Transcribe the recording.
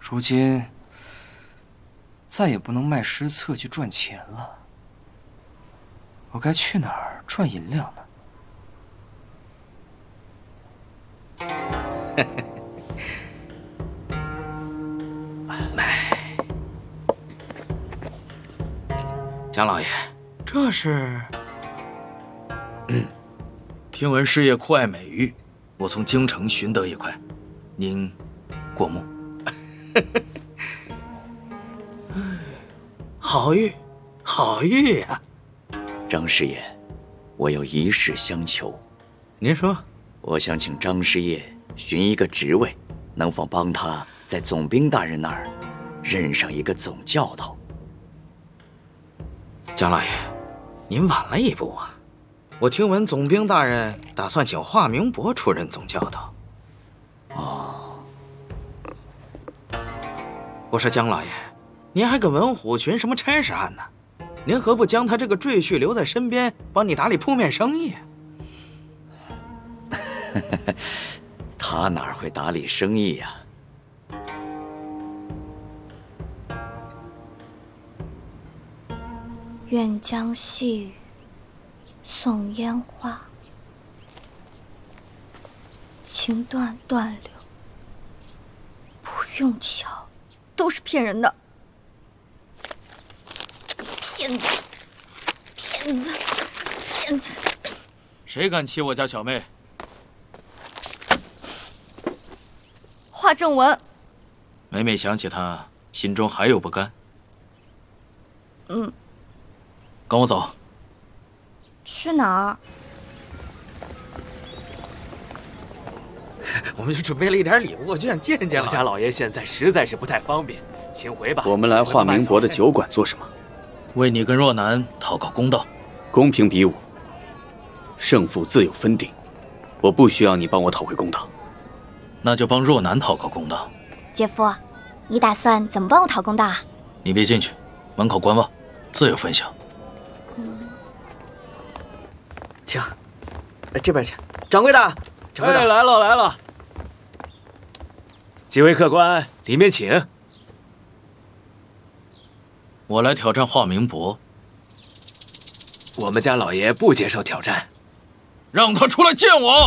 如今再也不能卖诗册去赚钱了，我该去哪儿赚银两呢？ 江老爷，这是……听闻师爷酷爱美玉，我从京城寻得一块，您过目。好玉，好玉呀！ 张师爷，我有一事相求。 您说， 我想请张师爷寻一个职位，能否帮他在总兵大人那儿任上一个总教头？ 江老爷，您晚了一步啊！我听闻总兵大人打算请华明伯出任总教头。 哦， 我说江老爷，您还跟文虎寻什么差事案呢？您何不将他这个赘婿留在身边，帮你打理铺面生意？ 他哪会打理生意呀？ 愿将细雨送烟花，情断断流，不用瞧，都是骗人的。这个骗子，骗子，骗子！ 谁敢欺我家小妹？ 华正文。 每每想起他，心中还有不甘。跟我走。 去哪儿？ 我们就准备了一点礼物，就想见见我家老爷现在实在是不太方便，请回吧。 我们来华明伯的酒馆做什么？ 为你跟若男讨个公道。 公平比武，胜负自有分定。我不需要你帮我讨回公道。 那就帮若男讨个公道。 姐夫，你打算怎么帮我讨公道啊？ 你别进去，门口观望，自有分晓。 请，这边请。掌柜的，掌柜的， 来了来了。几位客官，里面请。 我来挑战华明伯。 我们家老爷不接受挑战。 让他出来见我。